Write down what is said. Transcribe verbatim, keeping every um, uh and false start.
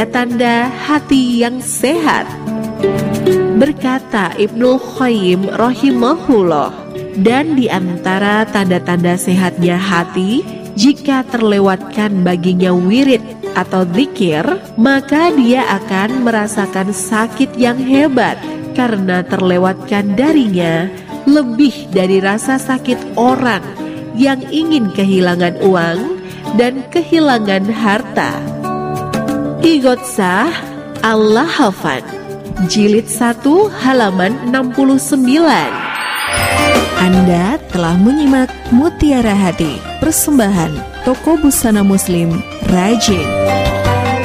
tanda hati yang sehat. Berkata Ibnu Qayyim rahimahullah, dan di antara tanda-tanda sehatnya hati, jika terlewatkan baginya wirid atau zikir, maka dia akan merasakan sakit yang hebat karena terlewatkan darinya lebih dari rasa sakit orang yang ingin kehilangan uang dan kehilangan harta. Ighotsah Al-Lahafan, Jilid satu halaman enam puluh sembilan. Anda telah menyimak Mutiara Hati, persembahan Toko Busana Muslim Rajin.